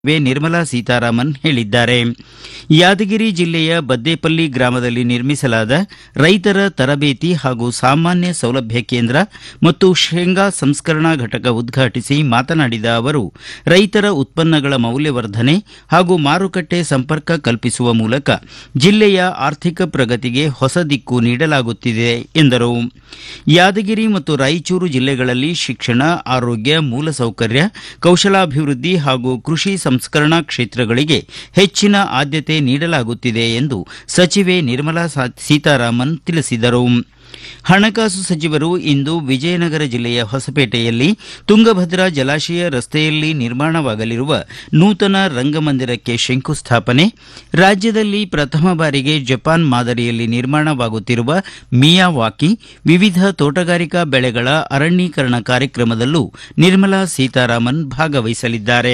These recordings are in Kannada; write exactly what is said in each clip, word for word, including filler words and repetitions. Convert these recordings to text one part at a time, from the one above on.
ನಿರ್ಮಲಾ ಸೀತಾರಾಮನ್ ಹೇಳಿದ್ದಾರೆ. ಯಾದಗಿರಿ ಜಿಲ್ಲೆಯ ಬದ್ದೇಪಲ್ಲಿ ಗ್ರಾಮದಲ್ಲಿ ನಿರ್ಮಿಸಲಾದ ರೈತರ ತರಬೇತಿ ಹಾಗೂ ಸಾಮಾನ್ಯ ಸೌಲಭ್ಯ ಕೇಂದ್ರ ಮತ್ತು ಶೇಂಗಾ ಸಂಸ್ಕರಣಾ ಘಟಕ ಉದ್ಘಾಟಿಸಿ ಮಾತನಾಡಿದ ಅವರು, ರೈತರ ಉತ್ಪನ್ನಗಳ ಮೌಲ್ಯವರ್ಧನೆ ಹಾಗೂ ಮಾರುಕಟ್ಟೆ ಸಂಪರ್ಕ ಕಲ್ಪಿಸುವ ಮೂಲಕ ಜಿಲ್ಲೆಯ ಆರ್ಥಿಕ ಪ್ರಗತಿಗೆ ಹೊಸ ದಿಕ್ಕು ನೀಡಲಾಗುತ್ತಿದೆ ಎಂದರು. ಯಾದಗಿರಿ ಮತ್ತು ರಾಯಚೂರು ಜಿಲ್ಲೆಗಳಲ್ಲಿ ಶಿಕ್ಷಣ, ಆರೋಗ್ಯ, ಮೂಲಸೌಕರ್ಯ, ಕೌಶಲಾಭಿವೃದ್ಧಿ ಹಾಗೂ ಕೃಷಿ ಸಂಸ್ಕರಣಾ ಕ್ಷೇತ್ರಗಳಿಗೆ ಹೆಚ್ಚಿನ ಆದ್ಯತೆ ನೀಡಲಾಗುತ್ತಿದೆ ಎಂದು ಸಚಿವೆ ನಿರ್ಮಲಾ ಸೀತಾರಾಮನ್ ತಿಳಿಸಿದರು. ಹಣಕಾಸು ಸಚಿವರು ಇಂದು ವಿಜಯನಗರ ಜಿಲ್ಲೆಯ ಹೊಸಪೇಟೆಯಲ್ಲಿ ತುಂಗಭದ್ರಾ ಜಲಾಶಯ ರಸ್ತೆಯಲ್ಲಿ ನಿರ್ಮಾಣವಾಗಲಿರುವ ನೂತನ ರಂಗಮಂದಿರಕ್ಕೆ ಶಂಕುಸ್ಥಾಪನೆ, ರಾಜ್ಯದಲ್ಲಿ ಪ್ರಥಮ ಬಾರಿಗೆ ಜಪಾನ್ ಮಾದರಿಯಲ್ಲಿ ನಿರ್ಮಾಣವಾಗುತ್ತಿರುವ ಮಿಯಾವಾಕಿ ವಿವಿಧ ತೋಟಗಾರಿಕಾ ಬೆಳೆಗಳ ಅರಣ್ಯೀಕರಣ ಕಾರ್ಯಕ್ರಮದಲ್ಲೂ ನಿರ್ಮಲಾ ಸೀತಾರಾಮನ್ ಭಾಗವಹಿಸಲಿದ್ದಾರೆ.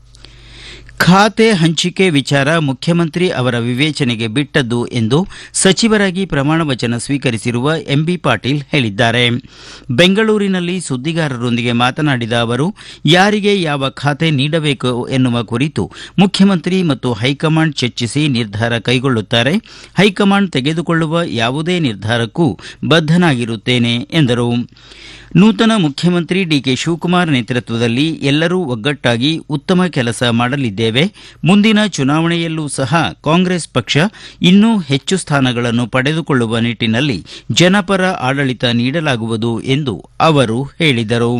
ಖಾತೆ ಹಂಚಿಕೆ ವಿಚಾರ ಮುಖ್ಯಮಂತ್ರಿ ಅವರ ವಿವೇಚನೆಗೆ ಬಿಟ್ಟದ್ದು ಎಂದು ಸಚಿವರಾಗಿ ಪ್ರಮಾಣ ವಚನ ಸ್ವೀಕರಿಸಿರುವ ಎಂಬಿ ಪಾಟೀಲ್ ಹೇಳಿದ್ದಾರೆ. ಬೆಂಗಳೂರಿನಲ್ಲಿ ಸುದ್ದಿಗಾರರೊಂದಿಗೆ ಮಾತನಾಡಿದ ಅವರು, ಯಾರಿಗೆ ಯಾವ ಖಾತೆ ನೀಡಬೇಕು ಎನ್ನುವ ಕುರಿತು ಮುಖ್ಯಮಂತ್ರಿ ಮತ್ತು ಹೈಕಮಾಂಡ್ ಚರ್ಚಿಸಿ ನಿರ್ಧಾರ ಕೈಗೊಳ್ಳುತ್ತಾರೆ. ಹೈಕಮಾಂಡ್ ತೆಗೆದುಕೊಳ್ಳುವ ಯಾವುದೇ ನಿರ್ಧಾರಕ್ಕೂ ಬದ್ಧನಾಗಿರುತ್ತೇನೆ ಎಂದರು. ನೂತನ ಮುಖ್ಯಮಂತ್ರಿ ಡಿಕೆ ಶಿವಕುಮಾರ್ ನೇತೃತ್ವದಲ್ಲಿ ಎಲ್ಲರೂ ಒಗ್ಗಟ್ಟಾಗಿ ಉತ್ತಮ ಕೆಲಸ ಮಾಡಲಿದ್ದೇವೆ. ಮುಂದಿನ ಚುನಾವಣೆಯಲ್ಲೂ ಸಹ ಕಾಂಗ್ರೆಸ್ ಪಕ್ಷ ಇನ್ನೂ ಹೆಚ್ಚು ಸ್ಥಾನಗಳನ್ನು ಪಡೆದುಕೊಳ್ಳುವ ನಿಟ್ಟಿನಲ್ಲಿ ಜನಪರ ಆಡಳಿತ ನೀಡಲಾಗುವುದು ಎಂದು ಅವರು ಹೇಳಿದರು.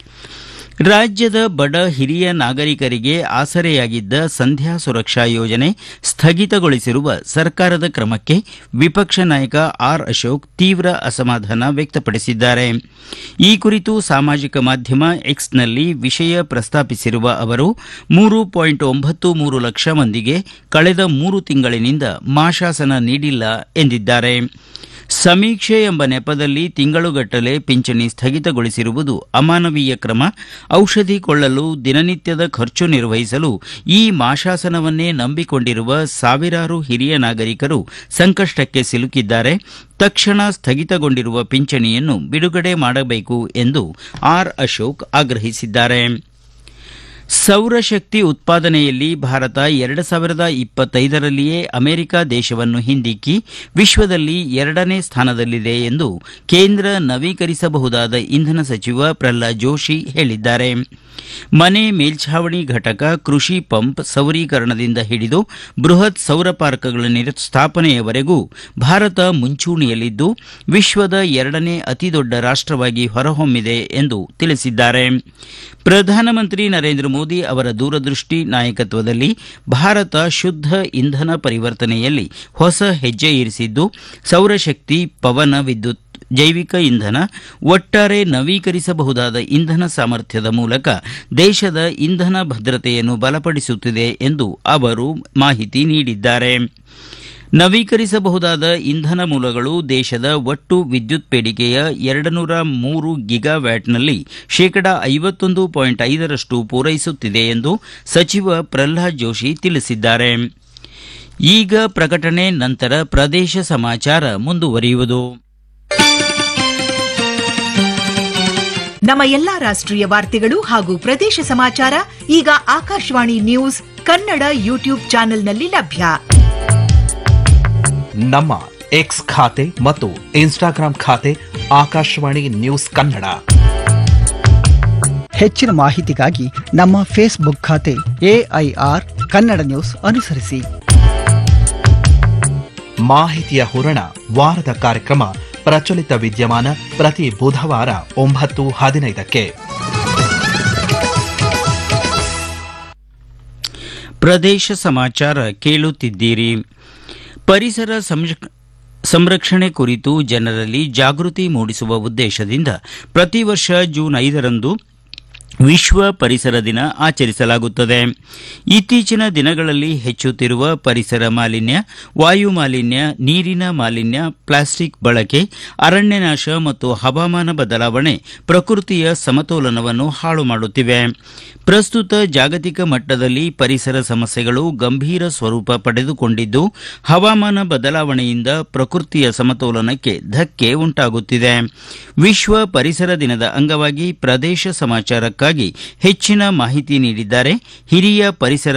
ರಾಜ್ಯದ ಬಡ ಹಿರಿಯ ನಾಗರಿಕರಿಗೆ ಆಸರೆಯಾಗಿದ್ದ ಸಂಧ್ಯಾ ಸುರಕ್ಷಾ ಯೋಜನೆ ಸ್ಥಗಿತಗೊಳಿಸಿರುವ ಸರ್ಕಾರದ ಕ್ರಮಕ್ಕೆ ವಿಪಕ್ಷ ನಾಯಕ ಆರ್ ಅಶೋಕ್ ತೀವ್ರ ಅಸಮಾಧಾನ ವ್ಯಕ್ತಪಡಿಸಿದ್ದಾರೆ. ಈ ಕುರಿತು ಸಾಮಾಜಿಕ ಮಾಧ್ಯಮ ಎಕ್ಸ್ನಲ್ಲಿ ವಿಷಯ ಪ್ರಸ್ತಾಪಿಸಿರುವ ಅವರು, ಮೂರು ಪಾಯಿಂಟ್ ಒಂಬತ್ತು ಮೂರು ಲಕ್ಷ ಮಂದಿಗೆ ಕಳೆದ ಮೂರು ತಿಂಗಳಿನಿಂದ ಮಾಶಾಸನ ನೀಡಿಲ್ಲ ಎಂದಿದ್ದಾರೆ. ಸಮೀಕ್ಷೆ ಎಂಬ ನೆಪದಲ್ಲಿ ತಿಂಗಳುಗಟ್ಟಲೆ ಪಿಂಚಣಿ ಸ್ಥಗಿತಗೊಳಿಸಿರುವುದು ಅಮಾನವೀಯ ಕ್ರಮ. ಔಷಧಿ ಕೊಳ್ಳಲು, ದಿನನಿತ್ಯದ ಖರ್ಚು ನಿರ್ವಹಿಸಲು ಈ ಮಾಶಾಸನವನ್ನೇ ನಂಬಿಕೊಂಡಿರುವ ಸಾವಿರಾರು ಹಿರಿಯ ನಾಗರಿಕರು ಸಂಕಷ್ಟಕ್ಕೆ ಸಿಲುಕಿದ್ದಾರೆ. ತಕ್ಷಣ ಸ್ಥಗಿತಗೊಂಡಿರುವ ಪಿಂಚಣಿಯನ್ನು ಬಿಡುಗಡೆ ಮಾಡಬೇಕು ಎಂದು ಆರ್ ಅಶೋಕ್ ಆಗ್ರಹಿಸಿದ್ದಾರೆ. ಸೌರಶಕ್ತಿ ಉತ್ಪಾದನೆಯಲ್ಲಿ ಭಾರತ ಎರಡು ಸಾವಿರದ ಇಪ್ಪತ್ತೈದರಲ್ಲಿಯೇ ಅಮೆರಿಕ ದೇಶವನ್ನು ಹಿಂದಿಕ್ಕಿ ವಿಶ್ವದಲ್ಲಿ ಎರಡನೇ ಸ್ಥಾನದಲ್ಲಿದೆ ಎಂದು ಕೇಂದ್ರ ನವೀಕರಿಸಬಹುದಾದ ಇಂಧನ ಸಚಿವ ಪ್ರಹ್ಲಾದ್ ಜೋಶಿ ಹೇಳಿದ್ದಾರೆ. ಮನೆ ಮೇಲ್ಛಾವಣಿ ಘಟಕ, ಕೃಷಿ ಪಂಪ್ ಸೌರೀಕರಣದಿಂದ ಹಿಡಿದು ಬೃಹತ್ ಸೌರ ಪಾರ್ಕ್ಗಳ ಸ್ಥಾಪನೆಯವರೆಗೂ ಭಾರತ ಮುಂಚೂಣಿಯಲ್ಲಿದ್ದು ವಿಶ್ವದ ಎರಡನೇ ಅತಿದೊಡ್ಡ ರಾಷ್ಟವಾಗಿ ಹೊರಹೊಮ್ಮಿದೆ ಎಂದು ತಿಳಿಸಿದ್ದಾರೆ. ಪ್ರಧಾನಮಂತ್ರಿ ನರೇಂದ್ರ ಮೋದಿ ಅವರ ದೂರದೃಷ್ಟಿ ನಾಯಕತ್ವದಲ್ಲಿ ಭಾರತ ಶುದ್ಧ ಇಂಧನ ಪರಿವರ್ತನೆಯಲ್ಲಿ ಹೊಸ ಹೆಜ್ಜೆ ಇರಿಸಿದ್ದು, ಸೌರಶಕ್ತಿ, ಪವನ ವಿದ್ಯುತ್, ಜೈವಿಕ ಇಂಧನ, ಒಟ್ಟಾರೆ ನವೀಕರಿಸಬಹುದಾದ ಇಂಧನ ಸಾಮರ್ಥ್ಯದ ಮೂಲಕ ದೇಶದ ಇಂಧನ ಭದ್ರತೆಯನ್ನು ಬಲಪಡಿಸುತ್ತಿದೆ ಎಂದು ಅವರು ಮಾಹಿತಿ ನೀಡಿದ್ದಾರೆ. ನವೀಕರಿಸಬಹುದಾದ ಇಂಧನ ಮೂಲಗಳು ದೇಶದ ಒಟ್ಟು ವಿದ್ಯುತ್ ಬೇಡಿಕೆಯ ಎರಡು ನೂರ ಮೂರು ಗಿಗಾವ್ಯಾಟ್ನಲ್ಲಿ ಶೇಕಡಾ ಐವತ್ತೊಂದು ಪಾಯಿಂಟ್ ಐದರಷ್ಟು ಪೂರೈಸುತ್ತಿದೆ ಎಂದು ಸಚಿವ ಪ್ರಹ್ಲಾದ್ ಜೋಶಿ ತಿಳಿಸಿದ್ದಾರೆ. ಈಗ ಪ್ರಕಟಣೆ, ನಂತರ ಪ್ರದೇಶ ಸಮಾಚಾರ ಮುಂದುವರಿಯುವುದು. ನಮ್ಮ ಎಲ್ಲಾ ರಾಷ್ಟ್ರೀಯ ವಾರ್ತೆಗಳು ಹಾಗೂ ಪ್ರದೇಶ ಸಮಾಚಾರ ಈಗ ಆಕಾಶವಾಣಿ ನ್ಯೂಸ್ ಕನ್ನಡ ಯೂಟ್ಯೂಬ್ ಚಾನೆಲ್ನಲ್ಲಿ ಲಭ್ಯ. ನಮ್ಮ ಎಕ್ಸ್ ಖಾತೆ ಮತ್ತು ಇನ್ಸ್ಟಾಗ್ರಾಂ ಖಾತೆ ಆಕಾಶವಾಣಿ ನ್ಯೂಸ್ ಕನ್ನಡ. ಹೆಚ್ಚಿನ ಮಾಹಿತಿಗಾಗಿ ನಮ್ಮ ಫೇಸ್ಬುಕ್ ಖಾತೆ ಎಐಆರ್ ಕನ್ನಡ ನ್ಯೂಸ್ ಅನುಸರಿಸಿ. ಮಾಹಿತಿಯ ಹೂರಣ, ವಾರದ ಕಾರ್ಯಕ್ರಮ ಪ್ರಚಲಿತ ವಿದ್ಯಮಾನ ಪ್ರತಿ ಬುಧವಾರ ಒಂಬತ್ತು ಹದಿನೈದಕ್ಕೆ. ಪ್ರದೇಶ ಸಮಾಚಾರ ಕೇಳುತ್ತಿದ್ದೀರಿ. ಪರಿಸರ ಸಂರಕ್ಷಣೆ ಕುರಿತು ಜನರಲ್ಲಿ ಜಾಗೃತಿ ಮೂಡಿಸುವ ಉದ್ದೇಶದಿಂದ ಪ್ರತಿ ವರ್ಷ ಜೂನ್ ಐದರಂದು ವಿಶ್ವ ಪರಿಸರ ದಿನ ಆಚರಿಸಲಾಗುತ್ತದೆ. ಇತ್ತೀಚಿನ ದಿನಗಳಲ್ಲಿ ಹೆಚ್ಚುತ್ತಿರುವ ಪರಿಸರ ಮಾಲಿನ್ಯ, ವಾಯು ಮಾಲಿನ್ಯ, ನೀರಿನ ಮಾಲಿನ್ಯ, ಪ್ಲಾಸ್ಟಿಕ್ ಬಳಕೆ, ಅರಣ್ಯನಾಶ ಮತ್ತು ಹವಾಮಾನ ಬದಲಾವಣೆ ಪ್ರಕೃತಿಯ ಸಮತೋಲನವನ್ನು ಹಾಳು ಮಾಡುತ್ತಿವೆ. ಪ್ರಸ್ತುತ ಜಾಗತಿಕ ಮಟ್ಟದಲ್ಲಿ ಪರಿಸರ ಸಮಸ್ಯೆಗಳು ಗಂಭೀರ ಸ್ವರೂಪ ಪಡೆದುಕೊಂಡಿದ್ದು, ಹವಾಮಾನ ಬದಲಾವಣೆಯಿಂದ ಪ್ರಕೃತಿಯ ಸಮತೋಲನಕ್ಕೆ ಧಕ್ಕೆ ಉಂಟಾಗುತ್ತಿದೆ. ವಿಶ್ವ ಪರಿಸರ ದಿನದ ಅಂಗವಾಗಿ ಪ್ರದೇಶ ಸಮಾಚಾರಕ್ಕಾಗಿ ಬಗ್ಗೆ ಹೆಚ್ಚಿನ ಮಾಹಿತಿ ನೀಡಿದ್ದಾರೆ ಹಿರಿಯ ಪರಿಸರ